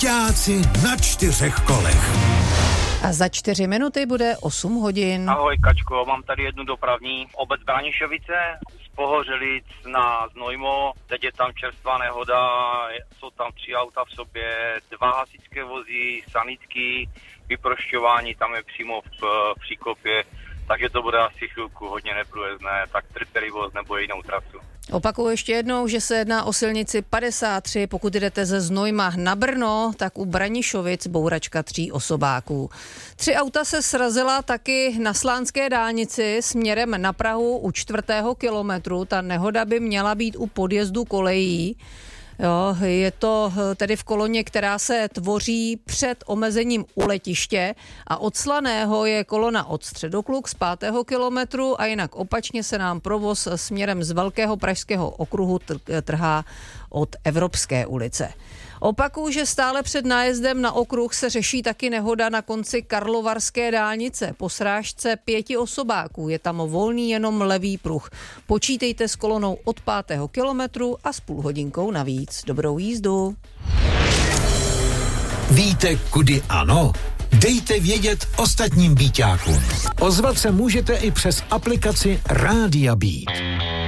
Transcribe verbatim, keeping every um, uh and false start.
Víťáci na čtyřech kolech. A za čtyři minuty bude osm hodin. Ahoj Kačko, mám tady jednu dopravní. Obec Branišovice, z Pohořelic na Znojmo, teď je tam čerstvá nehoda, jsou tam tři auta v sobě, dva hasičské vozy, sanitky, vyprošťování tam je přímo v, v příkopě, takže to bude asi chvilku hodně neprůjezdné, tak trpělivost nebo jinou trasu. Opakuju ještě jednou, že se jedná o silnici padesát tři, pokud jdete ze Znojma na Brno, tak u Branišovic bouračka tří osobáků. Tři auta se srazila taky na Slánské dálnici směrem na Prahu u čtvrtého kilometru. Ta nehoda by měla být u podjezdu kolejí. Jo, je to tedy v koloně, která se tvoří před omezením u letiště a od Slaného je kolona od Středokluk z pátého kilometru a jinak opačně se nám provoz směrem z Velkého pražského okruhu trhá od Evropské ulice. Opakuju, že stále před nájezdem na okruh se řeší taky nehoda na konci Karlovarské dálnice. Po srážce pěti osobáků je tam volný jenom levý pruh. Počítejte s kolonou od pátého kilometru a s půl hodinkou navíc. Dobrou jízdu. Víte, kudy ano? Dejte vědět ostatním víťákům. Ozvat se můžete i přes aplikaci Rádia Beat.